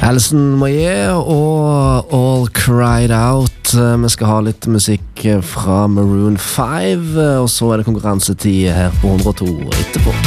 Alison Moyet og All Cried Out. Vi skal ha litt musikk fra Maroon 5, og så er det konkurransetid her på 102 etterpå.